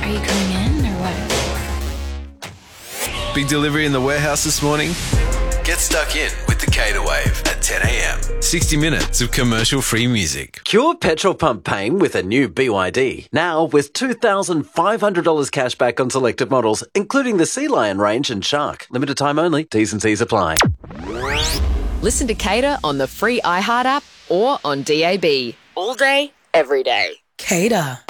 Are you coming in or what? Big delivery in the warehouse this morning? Get stuck in with the Cater Wave at 10 a.m. 60 minutes of commercial-free music. Cure petrol pump pain with a new BYD. Now with $2,500 cash back on selected models, including the Sea Lion range and Shark. Limited time only. T's and C's apply. Listen to Cater on the free iHeart app or on DAB. All day, every day. Cater.